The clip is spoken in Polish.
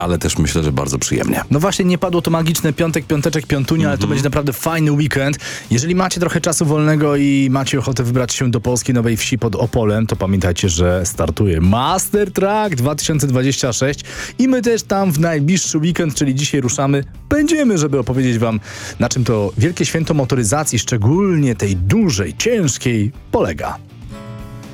ale też myślę, że bardzo przyjemnie. No właśnie, nie padło to magiczne piąteczek, piątunia, ale to będzie naprawdę fajny weekend. Jeżeli macie trochę czasu wolnego i macie ochotę wybrać się do Polskiej Nowej Wsi pod Opolem, to pamiętajcie, że startuje Master Track 2026 i my też tam w najbliższy weekend, czyli dzisiaj ruszamy, będziemy, żeby opowiedzieć wam, na czym to wielkie święto motoryzacji, szczególnie tej dużej, ciężkiej, polega.